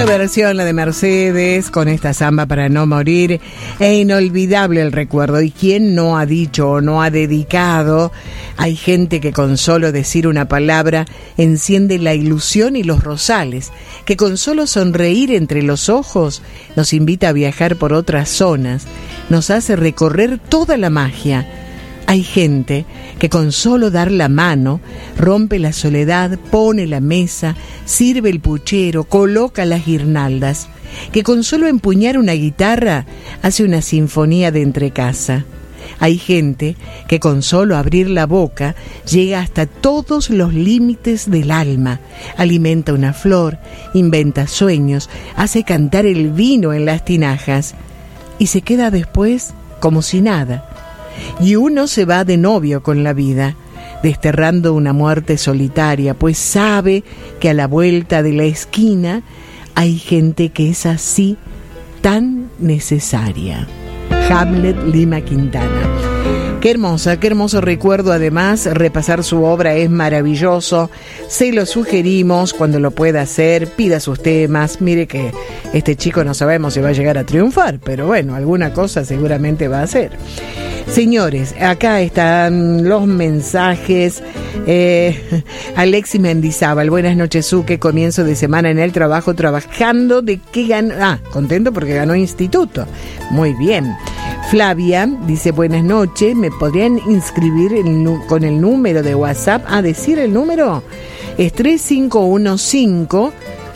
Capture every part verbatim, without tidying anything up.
Versión, la de Mercedes, con esta samba para no morir, e inolvidable el recuerdo. ¿Y quién no ha dicho o no ha dedicado? Hay gente que con solo decir una palabra enciende la ilusión y los rosales, que con solo sonreír entre los ojos nos invita a viajar por otras zonas, nos hace recorrer toda la magia. Hay gente que con solo dar la mano rompe la soledad, pone la mesa, sirve el puchero, coloca las guirnaldas, que con solo empuñar una guitarra hace una sinfonía de entrecasa. Hay gente que con solo abrir la boca llega hasta todos los límites del alma, alimenta una flor, inventa sueños, hace cantar el vino en las tinajas y se queda después como si nada. Y uno se va de novio con la vida, desterrando una muerte solitaria, pues sabe que a la vuelta de la esquina hay gente que es así, tan necesaria. Hamlet Lima Quintana. Qué hermosa, qué hermoso recuerdo. Además, repasar su obra es maravilloso. Se lo sugerimos cuando lo pueda hacer. Pida sus temas. Mire que este chico no sabemos si va a llegar a triunfar, pero bueno, alguna cosa seguramente va a hacer. Señores, acá están los mensajes. Eh, Alexis Mendizábal, buenas noches, Su, qué comienzo de semana en el trabajo, trabajando. ¿De qué ganó? Ah, contento porque ganó instituto. Muy bien. Flavia dice, buenas noches, ¿me podrían inscribir el, con el número de WhatsApp? A decir el número es tres cinco uno cinco,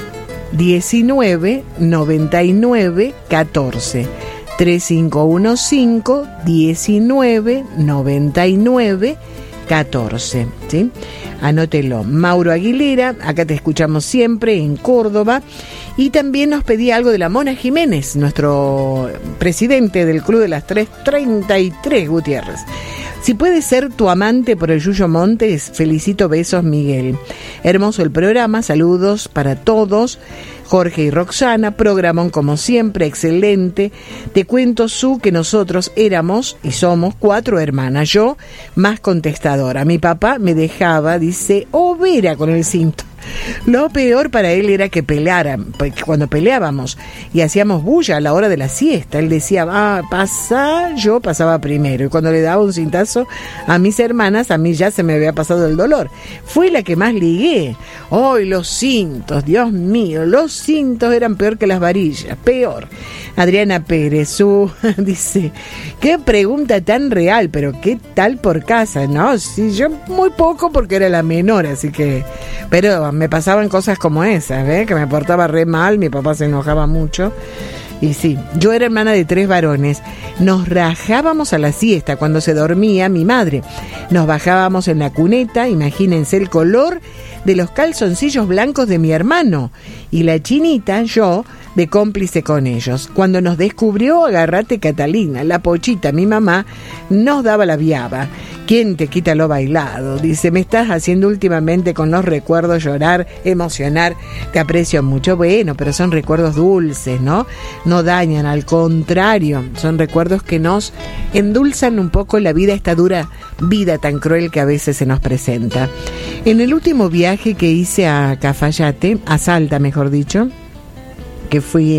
diecinueve, noventa y nueve, catorce. tres cinco uno cinco, diecinueve, noventa y nueve, catorce, ¿sí? Anótelo. Mauro Aguilera, acá te escuchamos siempre en Córdoba. Y también nos pedía algo de la Mona Jiménez, nuestro presidente del Club de las tres treinta y tres, Gutiérrez. Si puede ser tu amante por el Yuyo Montes, felicito, besos, Miguel. Hermoso el programa, saludos para todos. Jorge y Roxana, programón como siempre, excelente. Te cuento, Su, que nosotros éramos y somos cuatro hermanas. Yo, más contestadora. Mi papá me dejaba, dice, overa con el cinto. Lo peor para él era que pelearan, cuando peleábamos y hacíamos bulla a la hora de la siesta. Él decía, ah, pasa, yo pasaba primero. Y cuando le daba un cintazo a mis hermanas, a mí ya se me había pasado el dolor. Fue la que más ligué. ¡Ay, los cintos! Dios mío, los cintos eran peor que las varillas, peor. Adriana Pérez, Su, dice, qué pregunta tan real, pero qué tal por casa, ¿no? Sí, yo muy poco porque era la menor, así que... Pero me pasaban cosas como esas, ¿ves? Que me portaba re mal, mi papá se enojaba mucho. Y sí, yo era hermana de tres varones. Nos rajábamos a la siesta cuando se dormía mi madre. Nos bajábamos en la cuneta, imagínense el color de los calzoncillos blancos de mi hermano. Y la chinita, yo, de cómplice con ellos. Cuando nos descubrió, agarrate Catalina, la pochita, mi mamá, nos daba la viaba. ¿Quién te quita lo bailado? Dice, me estás haciendo últimamente con los recuerdos llorar, emocionar. Te aprecio mucho. Bueno, pero son recuerdos dulces, ¿no? No dañan, al contrario. Son recuerdos que nos endulzan un poco la vida, esta dura vida tan cruel que a veces se nos presenta. En el último viaje que hice a Cafayate, a Salta mejor dicho, que fui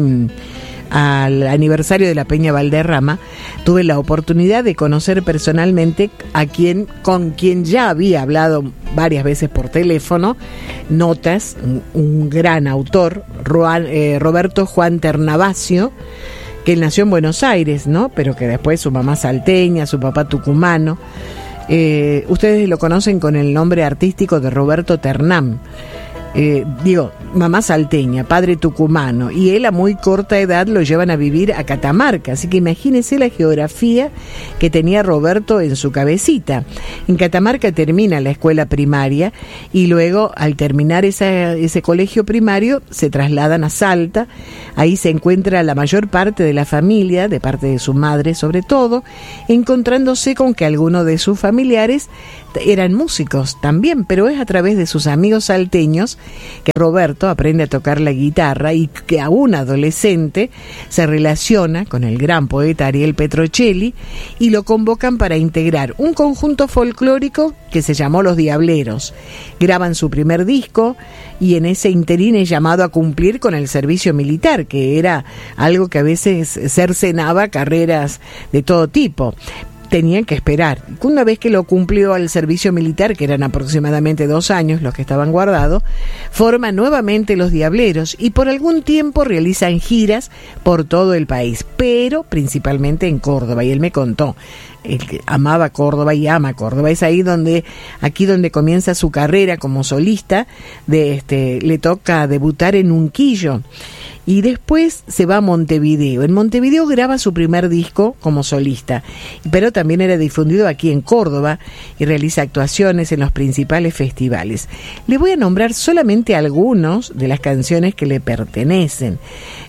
al aniversario de la Peña Valderrama, tuve la oportunidad de conocer personalmente a quien, con quien ya había hablado varias veces por teléfono, notas, un, un gran autor, Juan, eh, Roberto Juan Ternavasio, que él nació en Buenos Aires, ¿no? Pero que después su mamá salteña, su papá tucumano. Eh, ustedes lo conocen con el nombre artístico de Roberto Ternam. Eh, digo, mamá salteña, padre tucumano, y él a muy corta edad lo llevan a vivir a Catamarca, así que imagínense la geografía que tenía Roberto en su cabecita. En Catamarca termina la escuela primaria y luego al terminar esa, ese colegio primario se trasladan a Salta. Ahí se encuentra la mayor parte de la familia, de parte de su madre sobre todo, encontrándose con que algunos de sus familiares eran músicos también, pero es a través de sus amigos salteños que Roberto aprende a tocar la guitarra y que aún adolescente se relaciona con el gran poeta Ariel Petrocelli y lo convocan para integrar un conjunto folclórico que se llamó Los Diableros. Graban su primer disco y en ese interín es llamado a cumplir con el servicio militar, que era algo que a veces cercenaba carreras de todo tipo. Tenían que esperar. Una vez que lo cumplió al servicio militar, que eran aproximadamente dos años los que estaban guardados, forma nuevamente Los Diableros y por algún tiempo realizan giras por todo el país, pero principalmente en Córdoba. Y él me contó, él amaba Córdoba y ama Córdoba. Es ahí donde, aquí donde comienza su carrera como solista. De este, le toca debutar en Unquillo. Y después se va a Montevideo. En Montevideo graba su primer disco como solista, pero también era difundido aquí en Córdoba y realiza actuaciones en los principales festivales. Le voy a nombrar solamente algunos de las canciones que le pertenecen.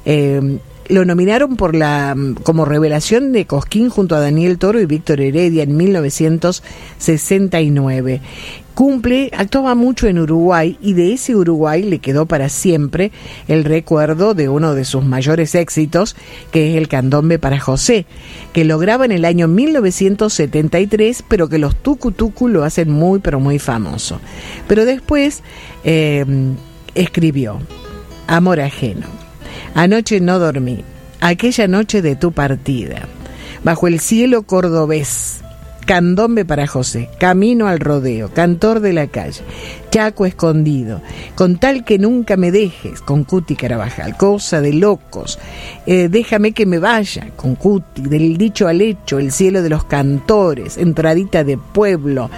Eh, Lo nominaron por la como revelación de Cosquín junto a Daniel Toro y Víctor Heredia en mil novecientos sesenta y nueve. Cumple, actuaba mucho en Uruguay y de ese Uruguay le quedó para siempre el recuerdo de uno de sus mayores éxitos, que es el Candombe para José, que lo graba en el año mil novecientos setenta y tres, pero que los Tucu Tucu lo hacen muy pero muy famoso. Pero después eh, escribió Amor Ajeno. Anoche no dormí, aquella noche de tu partida, bajo el cielo cordobés, Candombe para José, camino al rodeo, cantor de la calle, Chaco escondido, con tal que nunca me dejes, con Cuti Carabajal, cosa de locos, eh, déjame que me vaya, con Cuti, del dicho al hecho, el cielo de los cantores, entradita de pueblo,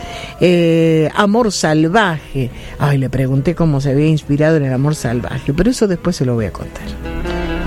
eh, amor salvaje. Ay, le pregunté cómo se había inspirado en el amor salvaje, pero eso después se lo voy a contar.